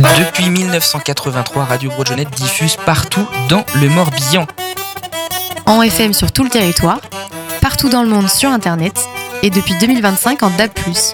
Depuis 1983, Radio Broadionet diffuse partout dans le Morbihan. En FM sur tout le territoire, partout dans le monde sur Internet et depuis 2025 en DAB+.